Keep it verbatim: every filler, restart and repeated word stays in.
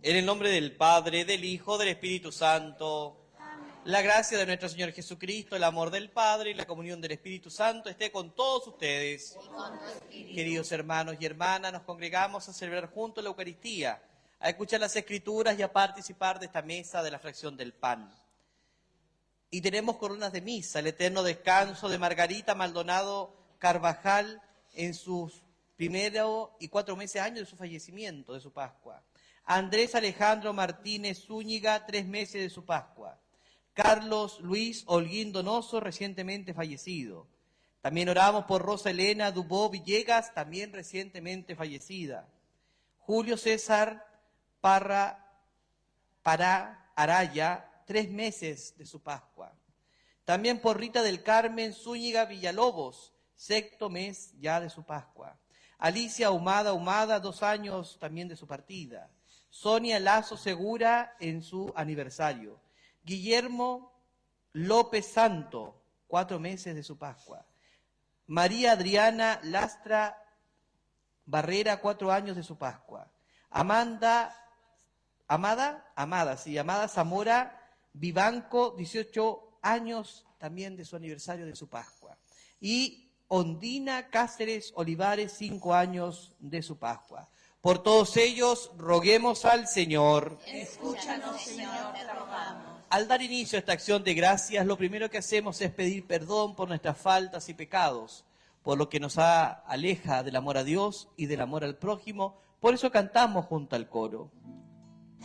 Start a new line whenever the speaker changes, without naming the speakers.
En el nombre del Padre, del Hijo, del Espíritu Santo. Amén. La gracia de nuestro Señor Jesucristo, el amor del Padre y la comunión del Espíritu Santo esté con todos ustedes.
Y con tu espíritu.
Queridos hermanos y hermanas, nos congregamos a celebrar juntos la Eucaristía, a escuchar las Escrituras y a participar de esta mesa de la fracción del pan. Y tenemos coronas de misa, el eterno descanso de Margarita Maldonado Carvajal en sus primeros y cuatro meses años de su fallecimiento, de su Pascua. Andrés Alejandro Martínez Zúñiga, tres meses de su Pascua. Carlos Luis Holguín Donoso, recientemente fallecido. También oramos por Rosa Elena Dubó Villegas, también recientemente fallecida. Julio César Parra Pará Araya, tres meses de su Pascua. También por Rita del Carmen Zúñiga Villalobos, sexto mes ya de su Pascua. Alicia Humada Humada, dos años también de su partida. Sonia Lazo Segura en su aniversario. Guillermo López Santo, cuatro meses de su Pascua. María Adriana Lastra Barrera, cuatro años de su Pascua. Amanda, Amada, Amada, sí, Amada Zamora Vivanco, dieciocho años también de su aniversario de su Pascua. Y Ondina Cáceres Olivares, cinco años de su Pascua. Por todos ellos, roguemos al Señor.
Escúchanos, Señor, te rogamos.
Al dar inicio a esta acción de gracias, lo primero que hacemos es pedir perdón por nuestras faltas y pecados, por lo que nos aleja del amor a Dios y del amor al prójimo. Por eso cantamos junto al coro.